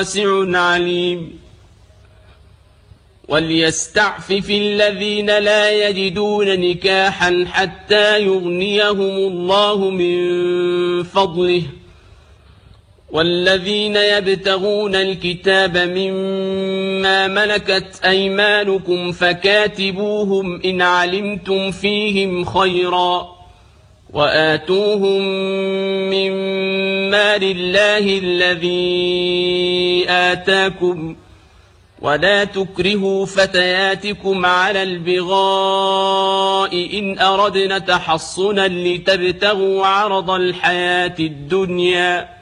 واسع عليم. وليستعفف الذين لا يجدون نكاحا حتى يغنيهم الله من فضله، والذين يبتغون الكتاب مما ملكت أيمانكم فكاتبوهم إن علمتم فيهم خيرا، وآتوهم من مال الله الذي آتاكم، ولا تكرهوا فتياتكم على البغاء إن أردنا تحصنا لتبتغوا عرض الحياة الدنيا،